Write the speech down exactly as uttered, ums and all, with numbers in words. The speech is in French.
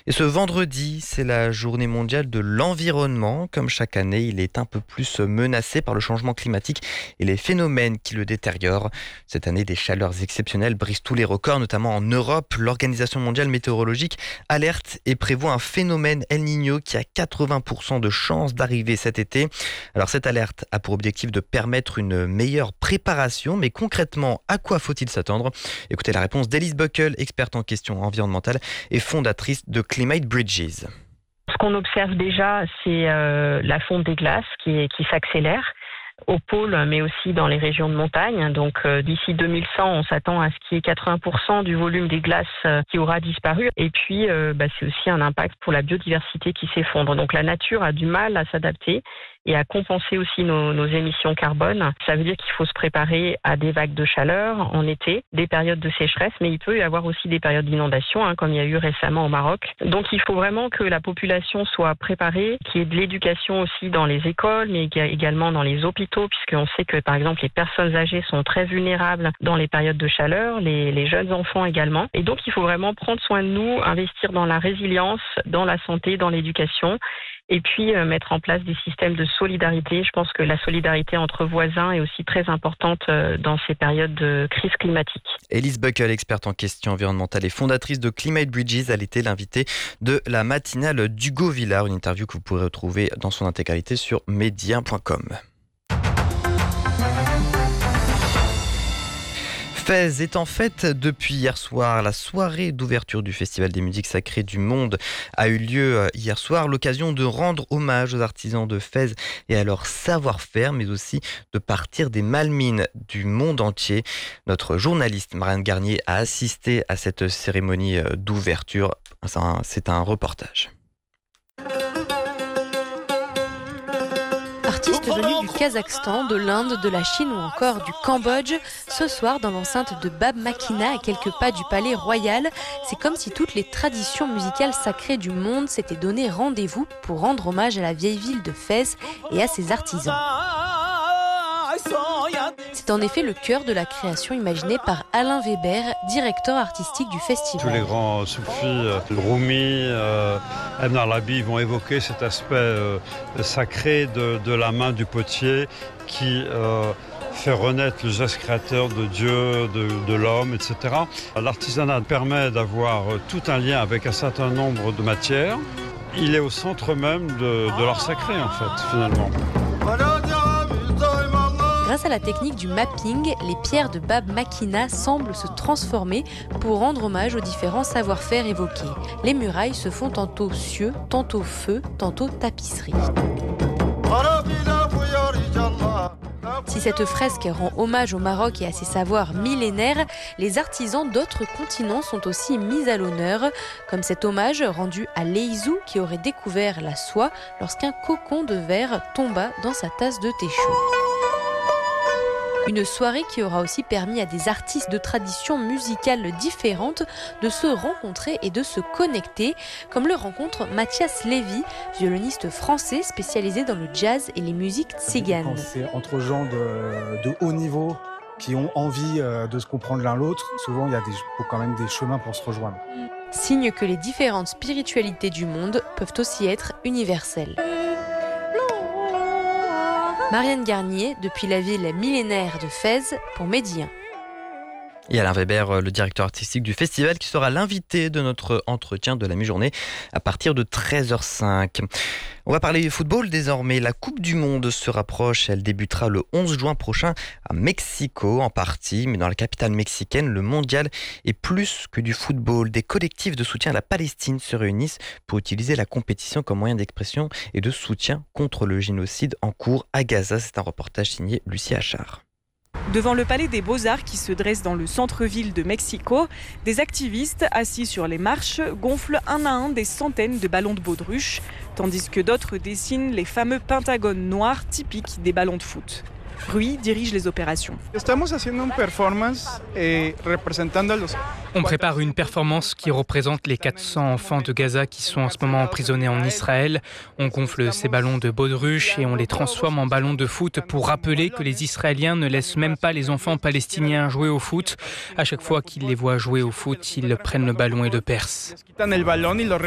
Et ce vendredi, c'est la journée mondiale de l'environnement. Comme chaque année, il est un peu plus menacé par le changement climatique et les phénomènes qui le détériorent. Cette année, des chaleurs exceptionnelles brisent tous les records, notamment en Europe. L'Organisation mondiale météorologique alerte et prévoit un phénomène El Niño qui a quatre-vingts pour cent de chances d'arriver cet été. Alors cette alerte a pour objectif de permettre une meilleure préparation, mais concrètement, à quoi faut-il s'attendre ? Écoutez la réponse d'Elise Buckle, experte en questions environnementales et fondatrice de Climate Bridges. Ce qu'on observe déjà, c'est euh, la fonte des glaces qui, qui s'accélère au pôle, mais aussi dans les régions de montagne. Donc euh, d'ici deux mille cent, on s'attend à ce qu'il y ait quatre-vingts pour cent du volume des glaces euh, qui aura disparu. Et puis, euh, bah, c'est aussi un impact pour la biodiversité qui s'effondre. Donc la nature a du mal à s'adapter et à compenser aussi nos, nos émissions carbone. Ça veut dire qu'il faut se préparer à des vagues de chaleur en été, des périodes de sécheresse, mais il peut y avoir aussi des périodes d'inondation, hein, comme il y a eu récemment au Maroc. Donc il faut vraiment que la population soit préparée, qu'il y ait de l'éducation aussi dans les écoles, mais également dans les hôpitaux, puisqu'on sait que par exemple les personnes âgées sont très vulnérables dans les périodes de chaleur, les, les jeunes enfants également. Et donc il faut vraiment prendre soin de nous, investir dans la résilience, dans la santé, dans l'éducation, et puis euh, mettre en place des systèmes de solidarité. Je pense que la solidarité entre voisins est aussi très importante euh, dans ces périodes de crise climatique. Elise Buckle, experte en questions environnementales et fondatrice de Climate Bridges, elle était l'invitée de la matinale d'Hugo Villard, une interview que vous pourrez retrouver dans son intégralité sur média point com. Fès est en fête depuis hier soir. La soirée d'ouverture du Festival des musiques sacrées du monde a eu lieu hier soir. L'occasion de rendre hommage aux artisans de Fès et à leur savoir-faire, mais aussi de partir des malmines du monde entier. Notre journaliste Marianne Garnier a assisté à cette cérémonie d'ouverture. C'est un reportage. Artistes venus du Kazakhstan, de l'Inde, de la Chine ou encore du Cambodge, ce soir dans l'enceinte de Bab Makina à quelques pas du palais royal, c'est comme si toutes les traditions musicales sacrées du monde s'étaient donné rendez-vous pour rendre hommage à la vieille ville de Fès et à ses artisans. C'est en effet le cœur de la création imaginée par Alain Weber, directeur artistique du festival. Tous les grands soufis, euh, Rumi, euh, Ibn Arabi vont évoquer cet aspect euh, sacré de, de la main du potier qui euh, fait renaître le geste créateur de Dieu, de, de l'homme, et cetera. L'artisanat permet d'avoir tout un lien avec un certain nombre de matières. Il est au centre même de, de l'art sacré, en fait, finalement. Grâce à la technique du mapping, les pierres de Bab Makina semblent se transformer pour rendre hommage aux différents savoir-faire évoqués. Les murailles se font tantôt cieux, tantôt feu, tantôt tapisserie. Si cette fresque rend hommage au Maroc et à ses savoirs millénaires, les artisans d'autres continents sont aussi mis à l'honneur, comme cet hommage rendu à Leizou qui aurait découvert la soie lorsqu'un cocon de verre tomba dans sa tasse de thé chaud. Une soirée qui aura aussi permis à des artistes de traditions musicales différentes de se rencontrer et de se connecter, comme le rencontre Mathias Lévy, violoniste français spécialisé dans le jazz et les musiques tziganes. C'est entre gens de, de haut niveau qui ont envie de se comprendre l'un l'autre. Souvent, il y a des, quand même des chemins pour se rejoindre. Signe que les différentes spiritualités du monde peuvent aussi être universelles. Marianne Garnier, depuis la ville millénaire de Fès, pour Média. Et Alain Weber, le directeur artistique du festival, qui sera l'invité de notre entretien de la mi-journée à partir de treize heures cinq. On va parler football désormais. La Coupe du Monde se rapproche. Elle débutera le onze juin prochain à Mexico en partie. Mais dans la capitale mexicaine, le mondial est plus que du football. Des collectifs de soutien à la Palestine se réunissent pour utiliser la compétition comme moyen d'expression et de soutien contre le génocide en cours à Gaza. C'est un reportage signé Lucie Achard. Devant le palais des Beaux-Arts qui se dresse dans le centre-ville de Mexico, des activistes assis sur les marches gonflent un à un des centaines de ballons de baudruche, tandis que d'autres dessinent les fameux pentagones noirs typiques des ballons de foot. Rui dirige les opérations. On prépare une performance qui représente les quatre cents enfants de Gaza qui sont en ce moment emprisonnés en Israël. On gonfle ces ballons de baudruche et on les transforme en ballons de foot pour rappeler que les Israéliens ne laissent même pas les enfants palestiniens jouer au foot. À chaque fois qu'ils les voient jouer au foot, ils prennent le ballon et le percent.